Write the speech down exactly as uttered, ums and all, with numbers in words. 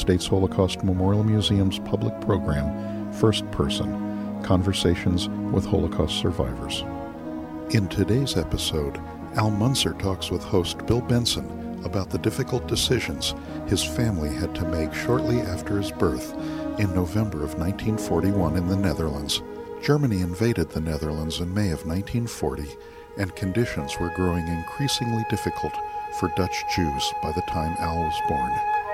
States Holocaust Memorial Museum's public program, First Person, Conversations with Holocaust Survivors. In today's episode, Al Munzer talks with host Bill Benson about the difficult decisions his family had to make shortly after his birth in November of nineteen forty-one in the Netherlands. Germany invaded the Netherlands in May of nineteen forty, and conditions were growing increasingly difficult for Dutch Jews by the time Al was born.